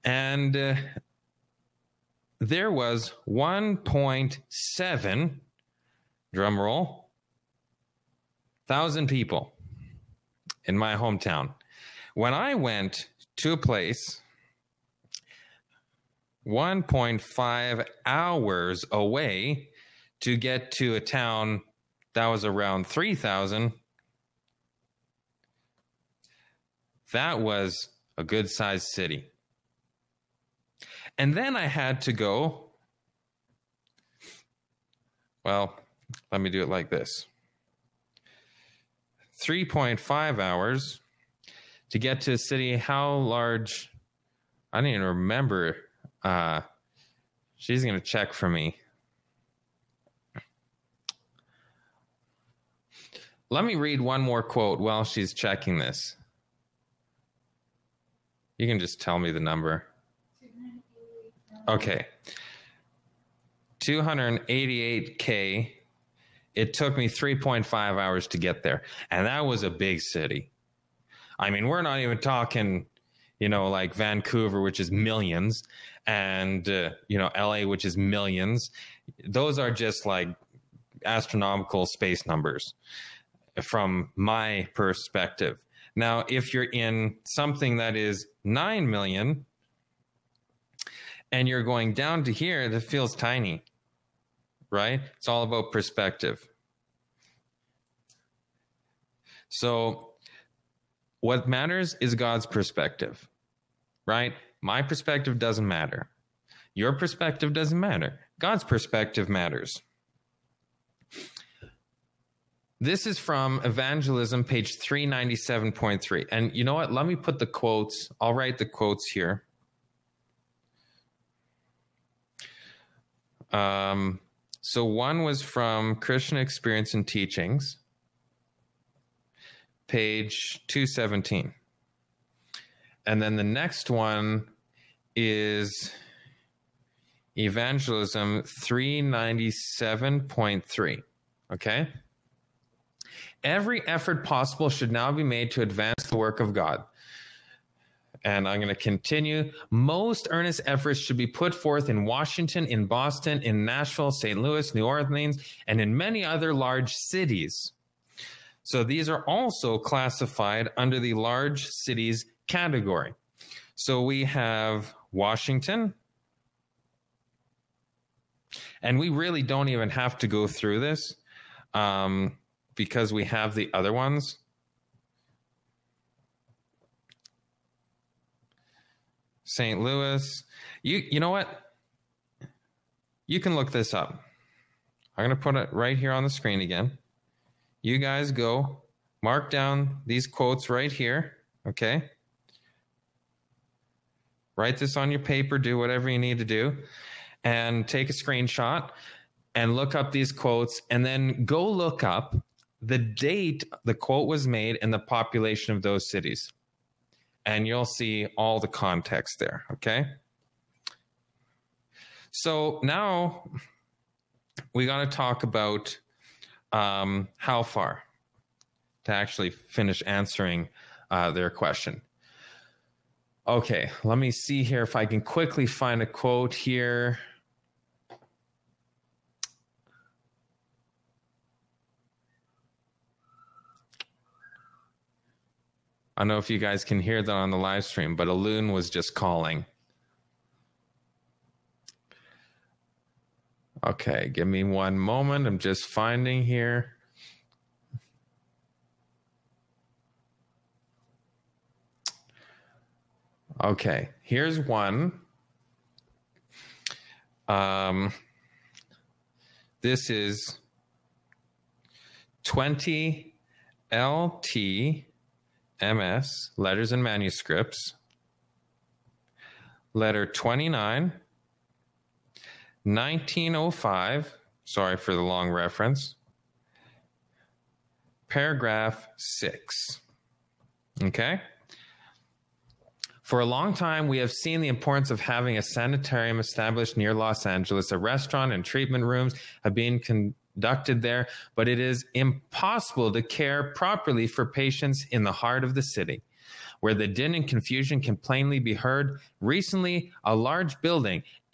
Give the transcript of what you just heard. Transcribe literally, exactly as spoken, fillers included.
And uh, there was one point seven, drum roll, thousand people in my hometown. When I went to a place one point five hours away to get to a town that was around three thousand, that was a good-sized city. And then I had to go, well, let me do it like this. three point five hours to get to a city. How large? I don't even remember. Uh, she's going to check for me. Let me read one more quote while she's checking this. You can just tell me the number. Okay. two hundred eighty-eight K. It took me three point five hours to get there. And that was a big city. I mean, we're not even talking, you know, like Vancouver, which is millions, and, uh, you know, L A, which is millions. Those are just like astronomical space numbers from my perspective. Now, if you're in something that is nine million and you're going down to here, that feels tiny, right? It's all about perspective. So what matters is God's perspective, right? My perspective doesn't matter. Your perspective doesn't matter. God's perspective matters. This is from Evangelism, page three ninety-seven point three. And you know what? Let me put the quotes. I'll write the quotes here. Um, so one was from Christian Experience and Teachings, page two seventeen. And then the next one is Evangelism three ninety-seven point three. Okay? Every effort possible should now be made to advance the work of God. And I'm going to continue. Most earnest efforts should be put forth in Washington, in Boston, in Nashville, Saint Louis, New Orleans, and in many other large cities. So these are also classified under the large cities category. So we have Washington. And we really don't even have to go through this. Um, because we have the other ones. Saint Louis. You, you know what? You can look this up. I'm going to put it right here on the screen again. You guys go mark down these quotes right here, okay? Write this on your paper, do whatever you need to do, and take a screenshot and look up these quotes, and then go look up the date the quote was made and the population of those cities. And you'll see all the context there, okay? So now we got to talk about um, how far to actually finish answering uh, their question. Okay, let me see here if I can quickly find a quote here. I don't know if you guys can hear that on the live stream, but a loon was just calling. Okay, give me one moment. I'm just finding here. Okay, here's one. Um, this is twenty L T M S, Letters and Manuscripts, letter twenty-nine, nineteen oh five, sorry for the long reference, paragraph six. Okay? For a long time, we have seen the importance of having a sanitarium established near Los Angeles. A restaurant and treatment rooms have been conducted there, but it is impossible to care properly for patients in the heart of the city. where the din and confusion can plainly be heard. Recently, a large building